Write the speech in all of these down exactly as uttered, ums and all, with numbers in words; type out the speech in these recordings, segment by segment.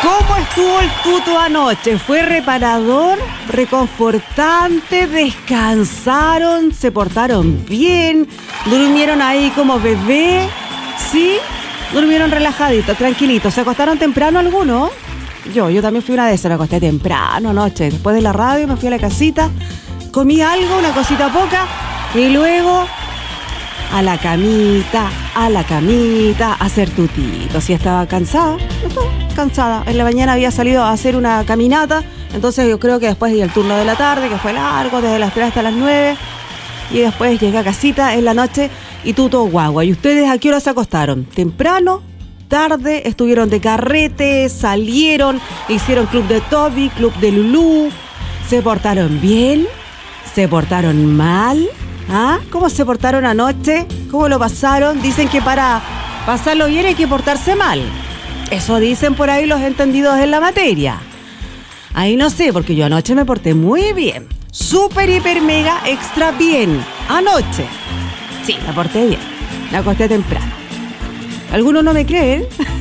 ¿Cómo estuvo el tuto anoche? ¿Fue reparador, reconfortante, descansaron, se portaron bien, durmieron ahí como bebé? ¿Sí? Durmieron relajaditos, tranquilitos. ¿Se acostaron temprano algunos? Yo, yo también fui una de esas, me acosté temprano anoche. Después de la radio me fui a la casita, comí algo, una cosita poca, y luego a la camita, a la camita, a hacer tutito. Si estaba cansada, estaba cansada. En la mañana había salido a hacer una caminata, entonces yo creo que después di el turno de la tarde, que fue largo, desde las tres hasta las nueve, y después llegué a casita en la noche y tuto guagua. ¿Y ustedes a qué hora se acostaron? ¿Temprano? ¿Tarde? ¿Estuvieron de carrete? ¿Salieron? ¿Hicieron club de Toby? ¿Club de Lulú? ¿Se portaron bien? ¿Se portaron mal? ¿Ah? ¿Cómo se portaron anoche? ¿Cómo lo pasaron? Dicen que para pasarlo bien hay que portarse mal. Eso dicen por ahí los entendidos en la materia. Ahí no sé, porque yo anoche me porté muy bien. Súper, hiper, mega, extra bien. Anoche. Sí, me porté bien. Me acosté temprano. Algunos no me creen.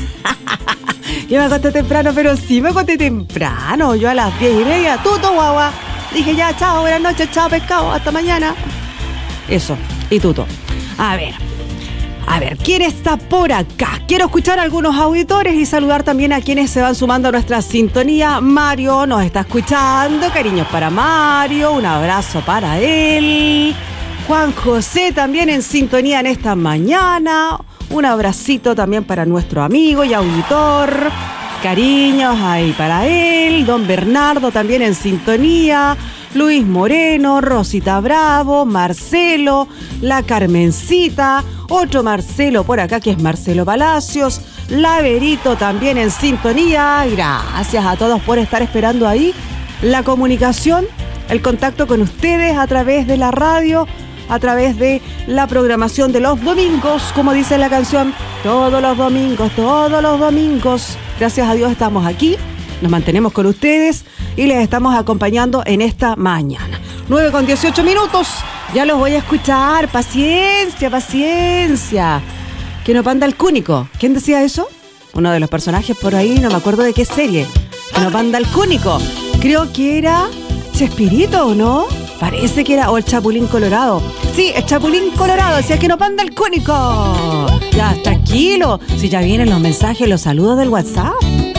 Yo me acosté temprano, pero sí me acosté temprano. Yo a las diez y media, tuto guagua. Dije ya, chao, buenas noches, chao pescado, hasta mañana. Eso, y tuto. A ver, a ver, ¿quién está por acá? Quiero escuchar a algunos auditores y saludar también a quienes se van sumando a nuestra sintonía. Mario nos está escuchando, cariños para Mario, un abrazo para él. Juan José también en sintonía en esta mañana. Un abracito también para nuestro amigo y auditor. Cariños ahí para él. Don Bernardo también en sintonía. Luis Moreno, Rosita Bravo, Marcelo, la Carmencita, otro Marcelo por acá que es Marcelo Palacios, Laverito también en sintonía. Gracias a todos por estar esperando ahí la comunicación, el contacto con ustedes a través de la radio, a través de la programación de los domingos, como dice la canción, todos los domingos, todos los domingos. Gracias a Dios estamos aquí, nos mantenemos con ustedes y les estamos acompañando en esta mañana. nueve con dieciocho minutos, ya los voy a escuchar, paciencia, paciencia. Que no panda el cúnico. ¿Quién decía eso? Uno de los personajes por ahí, no me acuerdo de qué serie. Que no panda el cúnico. Creo que era Chespirito, ¿o no? Parece que era, o el Chapulín Colorado. Sí, el Chapulín Colorado, decía que no panda el cúnico. Ya, tranquilo, si ya vienen los mensajes, los saludos del WhatsApp.